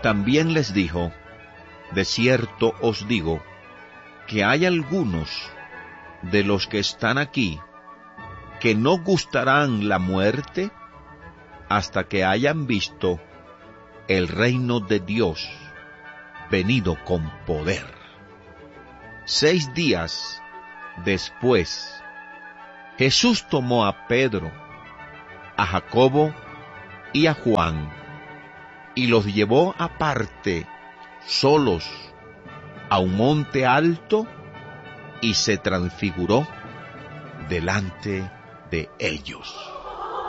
También les dijo: de cierto os digo, que hay algunos de los que están aquí que no gustarán la muerte hasta que hayan visto el reino de Dios venido con poder. 6 días después, Jesús tomó a Pedro, a Jacobo y a Juan, y los llevó aparte, solos, a un monte alto, y se transfiguró delante de ellos.